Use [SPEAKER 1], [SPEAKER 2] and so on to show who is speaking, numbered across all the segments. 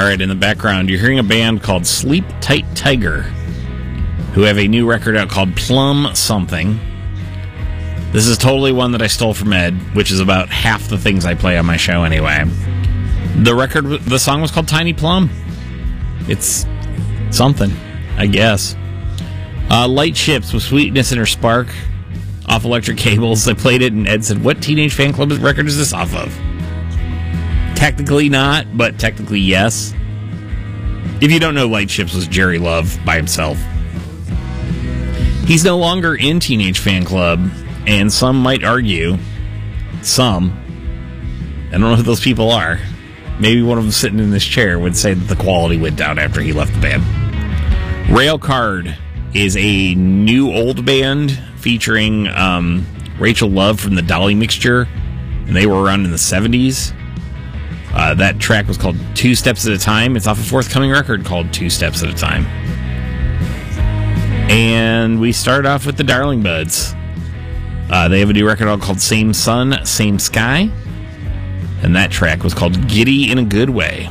[SPEAKER 1] All right, in the background, you're hearing a band called Sleep Tight Tiger, who have a new record out called Plum Something. This is totally one that I stole from Ed, which is about half the things I play on my show anyway. The song was called Tiny Plum. It's something, I guess. Light Ships with Sweetness in Her Spark off Electric Cables. I played it and Ed said, what Teenage Fan Club record is this off of? Technically not, but technically yes. If you don't know, Light Ships was Jerry Love by himself. He's no longer in Teenage Fan Club, and some might argue, I don't know who those people are. Maybe one of them sitting in this chair would say that the quality went down after he left the band. Railcard is a new old band featuring Rachel Love from the Dolly Mixture, and they were around in the 70s. That track was called Two Steps at a Time. It's off a forthcoming record called Two Steps at a Time. And we start off with the Darling Buds. They have a new record called Same Sun, Same Sky. And that track was called Giddy in a Good Way.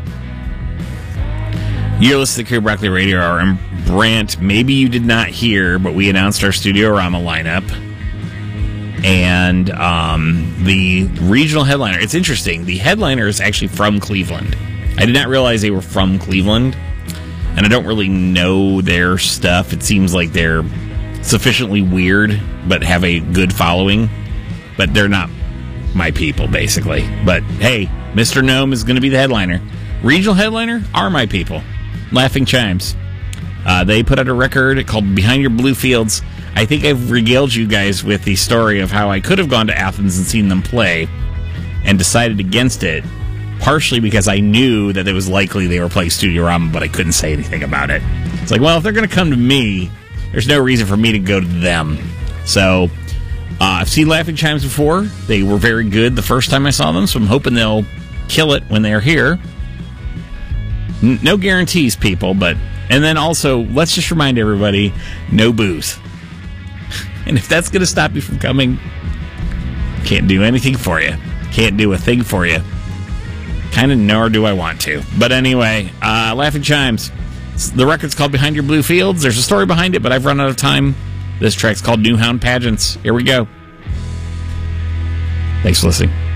[SPEAKER 1] You're listening to Clear Broccoli Radio Hour. I'm Brant. Maybe you did not hear, but we announced our Studio-Rama lineup. And the regional headliner, it's interesting, the headliner is actually from Cleveland. I did not realize they were from Cleveland, and I don't really know their stuff. It seems like they're sufficiently weird, but have a good following, but they're not my people, basically. But hey, Mr. Gnome is going to be the headliner. Regional headliner are my people, Laughing Chimes. They put out a record called Behind Your Blue Fields. I think I've regaled you guys with the story of how I could have gone to Athens and seen them play and decided against it, partially because I knew that it was likely they were playing Studio-Rama, but I couldn't say anything about it. It's like, well, if they're going to come to me, there's no reason for me to go to them. So I've seen Laughing Chimes before. They were very good the first time I saw them, so I'm hoping they'll kill it when they're here. No guarantees, people, but... And then also, let's just remind everybody, no booze. And if that's going to stop you from coming, can't do anything for you. Can't do a thing for you. Kind of nor do I want to. But anyway, Laughing Chimes. The record's called Behind Your Blue Fields. There's a story behind it, but I've run out of time. This track's called New Hound Pageants. Here we go. Thanks for listening.